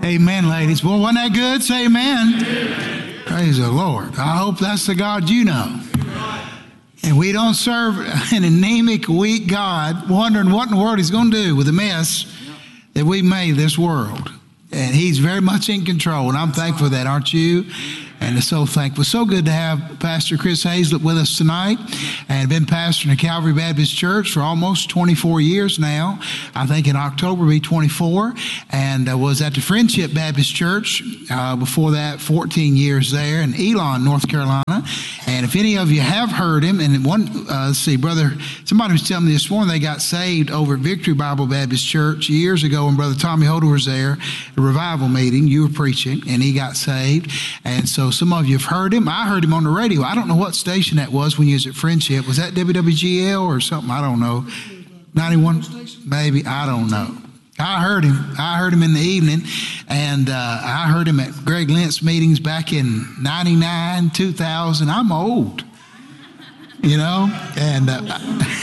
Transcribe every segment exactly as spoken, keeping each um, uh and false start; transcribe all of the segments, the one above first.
Amen, ladies. Well, wasn't that good? Say amen. Amen. Praise the Lord. I hope that's the God you know. And we don't serve an anemic, weak God wondering what in the world he's going to do with the mess that we made this world. And he's very much in control, and I'm thankful for that, aren't you? And so thankful. So good to have Pastor Chris Hazlett with us tonight, and been pastoring at Calvary Baptist Church for almost twenty-four years now. I think in October will be twenty-four, and uh, was at the Friendship Baptist Church uh, before that, fourteen years there in Elon, North Carolina. And if any of you have heard him, and one, uh, let's see, brother, somebody was telling me this morning they got saved over at Victory Bible Baptist Church years ago when Brother Tommy Holder was there, a revival meeting. You were preaching, and he got saved. And so some of you have heard him. I heard him on the radio. I don't know what station that was when you was at Friendship. Was that W W G L or something? I don't know. ninety-one? Maybe. I don't know. I heard him. I heard him in the evening, and uh, I heard him at Greg Lentz meetings back in ninety-nine, two thousand. I'm old, you know, and uh,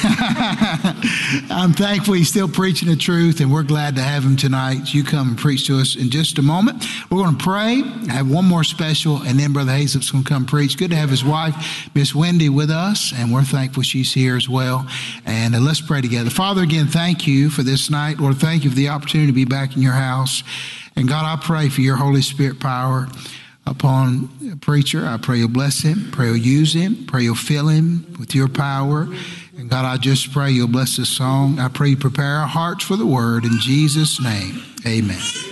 I'm thankful he's still preaching the truth, and we're glad to have him tonight. You come and preach to us in just a moment. We're going to pray, have one more special, and then Brother Hazlett's going to come preach. Good to have his wife, Miss Wendy, with us, and we're thankful she's here as well. And uh, let's pray together. Father, again, thank you for this night. Lord, thank you for the opportunity to be back in your house. And God, I pray for your Holy Spirit power upon a preacher. I pray you'll bless him, pray you'll use him, pray you'll fill him with your power. And God, I just pray you'll bless this song. I pray you prepare our hearts for the word in Jesus' name. Amen.